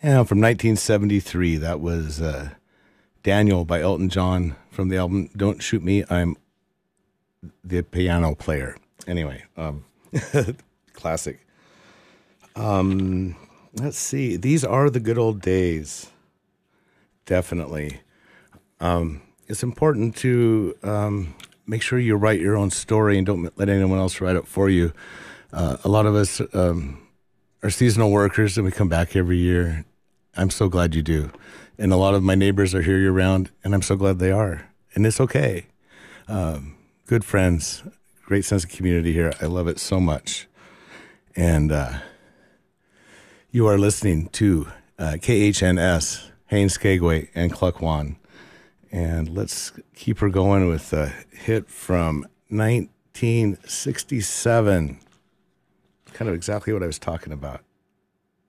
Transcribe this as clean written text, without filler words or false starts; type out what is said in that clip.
Yeah, from 1973. That was Daniel by Elton John from the album Don't Shoot Me, I'm the Piano Player. Anyway, classic. Let's see. These are the good old days. Definitely. It's important to make sure you write your own story and don't let anyone else write it for you. A lot of us are seasonal workers and we come back every year. I'm so glad you do. And a lot of my neighbors are here year round, and I'm so glad they are. And it's okay. Good friends, great sense of community here. I love it so much. And you are listening to KHNS, Haines Skagway, and Klukwan. And let's keep her going with a hit from 1967. Kind of exactly what I was talking about.